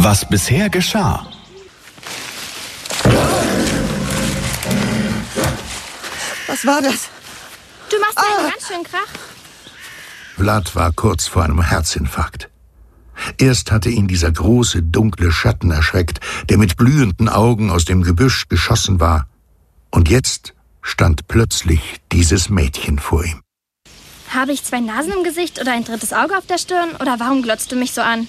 Was bisher geschah. Was war das? Du machst einen ganz schönen Krach. Vlad war kurz vor einem Herzinfarkt. Erst hatte ihn dieser große, dunkle Schatten erschreckt, der mit glühenden Augen aus dem Gebüsch geschossen war. Und jetzt stand plötzlich dieses Mädchen vor ihm. Habe ich 2 Nasen im Gesicht oder ein 3. Auge auf der Stirn? Oder warum glotzt du mich so an?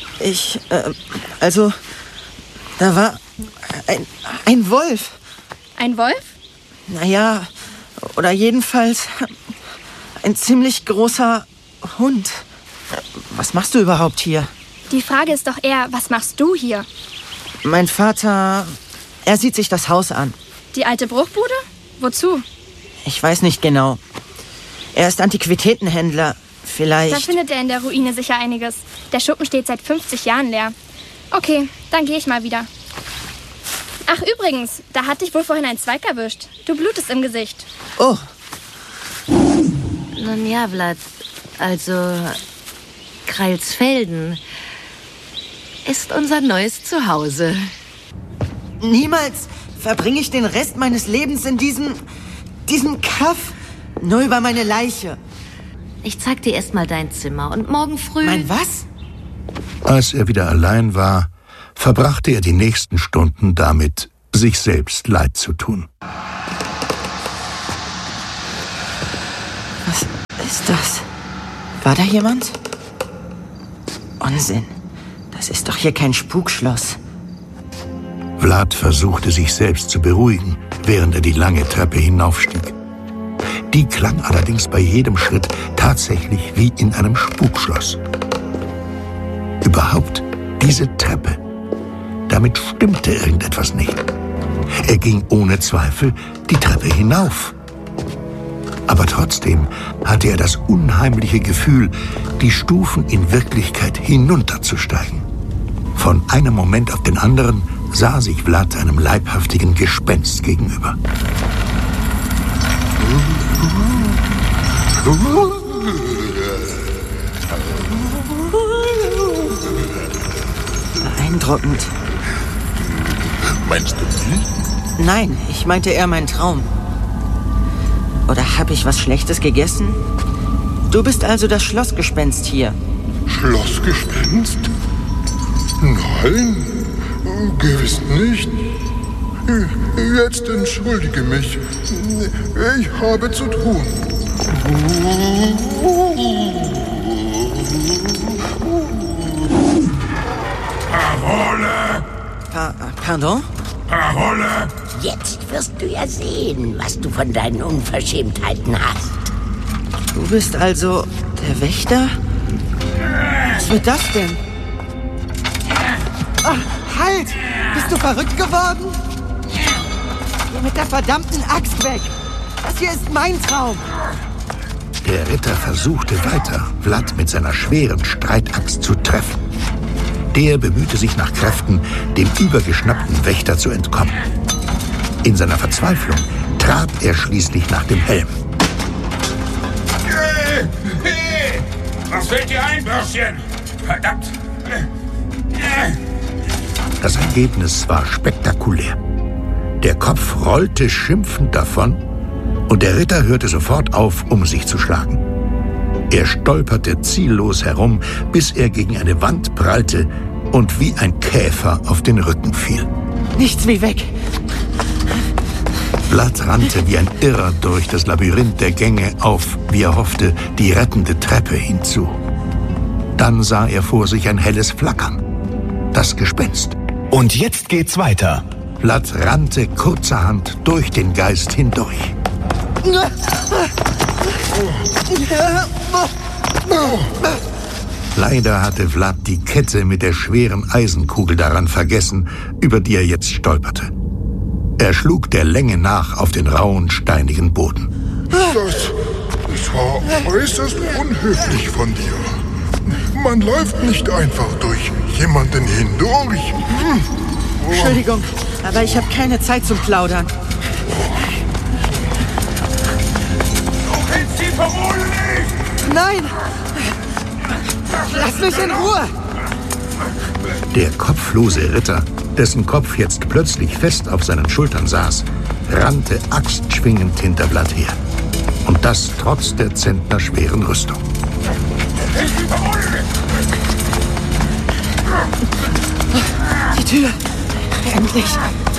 Da war ein Wolf. Ein Wolf? Naja, oder jedenfalls ein ziemlich großer Hund. Was machst du überhaupt hier? Die Frage ist doch eher, was machst du hier? Mein Vater, er sieht sich das Haus an. Die alte Bruchbude? Wozu? Ich weiß nicht genau. Er ist Antiquitätenhändler. Vielleicht... Da findet er in der Ruine sicher einiges. Der Schuppen steht seit 50 Jahren leer. Okay, dann gehe ich mal wieder. Ach, übrigens, da hat dich wohl vorhin ein Zweig erwischt. Du blutest im Gesicht. Oh. Nun ja, Vlad, also Kreilsfelden ist unser neues Zuhause. Niemals verbringe ich den Rest meines Lebens in diesem Kaff. Nur über meine Leiche. Ich zeig dir erst mal dein Zimmer und morgen früh... Mein was? Als er wieder allein war, verbrachte er die nächsten Stunden damit, sich selbst leid zu tun. Was ist das? War da jemand? Unsinn. Das ist doch hier kein Spukschloss. Vlad versuchte sich selbst zu beruhigen, während er die lange Treppe hinaufstieg. Die klang allerdings bei jedem Schritt tatsächlich wie in einem Spukschloss. Überhaupt diese Treppe. Damit stimmte irgendetwas nicht. Er ging ohne Zweifel die Treppe hinauf. Aber trotzdem hatte er das unheimliche Gefühl, die Stufen in Wirklichkeit hinunterzusteigen. Von einem Moment auf den anderen sah sich Vlad einem leibhaftigen Gespenst gegenüber. Beeindruckend. Meinst du mich? Nein, ich meinte eher mein Traum. Oder habe ich was Schlechtes gegessen? Du bist also das Schlossgespenst hier. Schlossgespenst? Nein, gewiss nicht. Jetzt entschuldige mich. Ich habe zu tun. Parole! Pardon? Parole! Jetzt wirst du ja sehen, was du von deinen Unverschämtheiten hast. Du bist also der Wächter? Was wird das denn? Oh, halt! Bist du verrückt geworden? Geh mit der verdammten Axt weg! Das hier ist mein Traum! Der Ritter versuchte weiter, Vlad mit seiner schweren Streitaxt zu treffen. Der bemühte sich nach Kräften, dem übergeschnappten Wächter zu entkommen. In seiner Verzweiflung trat er schließlich nach dem Helm. Hey! Was fällt dir ein, Bürschchen? Verdammt! Das Ergebnis war spektakulär. Der Kopf rollte schimpfend davon und der Ritter hörte sofort auf, um sich zu schlagen. Er stolperte ziellos herum, bis er gegen eine Wand prallte und wie ein Käfer auf den Rücken fiel. Nichts wie weg! Vlad rannte wie ein Irrer durch das Labyrinth der Gänge auf, wie er hoffte, die rettende Treppe hinzu. Dann sah er vor sich ein helles Flackern. Das Gespenst. Und jetzt geht's weiter. Vlad rannte kurzerhand durch den Geist hindurch. Leider hatte Vlad die Kette mit der schweren Eisenkugel daran vergessen, über die er jetzt stolperte. Er schlug der Länge nach auf den rauen, steinigen Boden. Das war äußerst unhöflich von dir. Man läuft nicht einfach durch jemanden hindurch. Entschuldigung, aber ich habe keine Zeit zum Plaudern. Du kennst die Parole nicht! Nein! Lass mich in Ruhe! Der kopflose Ritter, dessen Kopf jetzt plötzlich fest auf seinen Schultern saß, rannte axtschwingend hinter Vlad her. Und das trotz der zentnerschweren Rüstung. Die Tür! Endlich!